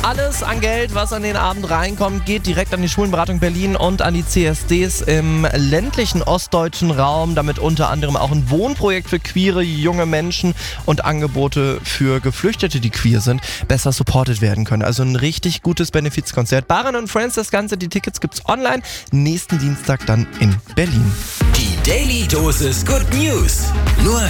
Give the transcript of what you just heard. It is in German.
Alles an Geld, was an den Abend reinkommt, geht direkt an die Schwulenberatung Berlin und an die CSDs im ländlichen ostdeutschen Raum. Damit unter anderem auch ein Wohnprojekt für queere junge Menschen und Angebote für Geflüchtete, die queer sind, besser supported werden können. Also ein richtig gutes Benefizkonzert. Baran und Friends, das Ganze, die Tickets gibt's online. Nächsten Dienstag dann in Berlin. Die Daily Dosis Good News. Nur